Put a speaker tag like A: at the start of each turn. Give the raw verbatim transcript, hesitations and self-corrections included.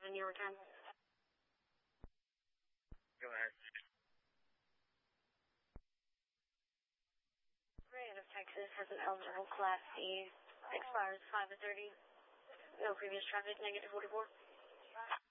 A: in your return.
B: Go ahead.
A: Parade of Texas has an eligible Class C. Expires five of thirty. No previous traffic, negative forty-four.